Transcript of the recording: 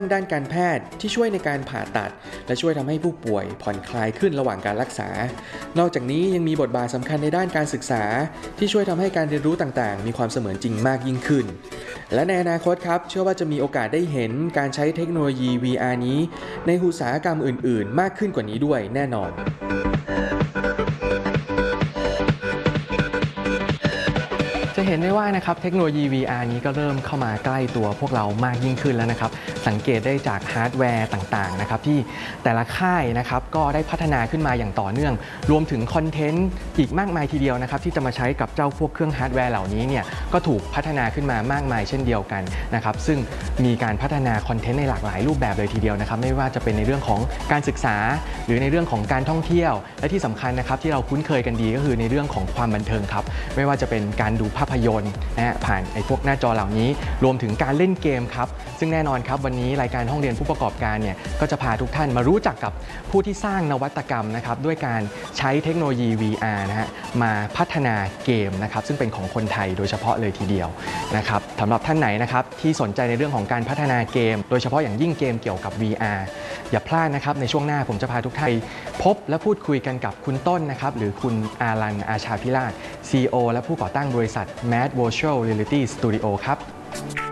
ด้านการแพทย์ที่ช่วยในการผ่าตัดและช่วยทำให้ผู้ป่วยผ่อนคลายขึ้นระหว่างการรักษานอกจากนี้ยังมีบทบาทสำคัญในด้านการศึกษาที่ช่วยทำให้การเรียนรู้ต่างๆมีความเสมือนจริงมากยิ่งขึ้นและในอนาคตครับเชื่อว่าจะมีโอกาสได้เห็นการใช้เทคโนโลยี VR นี้ในอุตสาหกรรมอื่นๆมากขึ้นกว่านี้ด้วยแน่นอนจะเห็นได้ว่านะครับเทคโนโลยี VR นี้ก็เริ่มเข้ามาใกล้ตัวพวกเรามากยิ่งขึ้นแล้วนะครับสังเกตได้จากฮาร์ดแวร์ต่างๆนะครับที่แต่ละค่ายนะครับก็ได้พัฒนาขึ้นมาอย่างต่อเนื่องรวมถึงคอนเทนต์อีกมากมายทีเดียวนะครับที่จะมาใช้กับเจ้าพวกเครื่องฮาร์ดแวร์เหล่านี้เนี่ยก็ถูกพัฒนาขึ้นมามากมายเช่นเดียวกันนะครับซึ่งมีการพัฒนาคอนเทนต์ในหลากหลายรูปแบบเลยทีเดียวนะครับไม่ว่าจะเป็นในเรื่องของการศึกษาหรือในเรื่องของการท่องเที่ยวและที่สำคัญนะครับที่เราคุ้นเคยกันดีก็คือในเรื่องของความบันเทิงครับไม่ว่าจะเป็นการดูภาพยนตร์ผ่านพวกหน้าจอเหล่านี้รวมถึงการเล่นเกมครับซึ่งแน่นอนครับวันนี้รายการห้องเรียนผู้ประกอบการเนี่ยก็จะพาทุกท่านมารู้จักกับผู้ที่สร้างนวัตกรรมนะครับด้วยการใช้เทคโนโลยี VR นะฮะมาพัฒนาเกมนะครับซึ่งเป็นของคนไทยโดยเฉพาะเลยทีเดียวนะครับสำหรับท่านไหนนะครับที่สนใจในเรื่องของการพัฒนาเกมโดยเฉพาะอย่างยิ่งเกมเกี่ยวกับ VR อย่าพลาดนะครับในช่วงหน้าผมจะพาทุกท่านพบและพูดคุยกันกับคุณต้นนะครับหรือคุณอารันอาชาพิราช CEO และผู้ก่อตั้งบริษัท Mad Virtual Reality Studio ครับ